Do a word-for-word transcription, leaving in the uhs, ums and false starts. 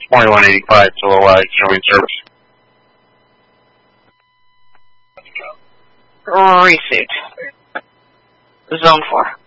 twenty-one eighty-five to O I showing service. Received. Zone four.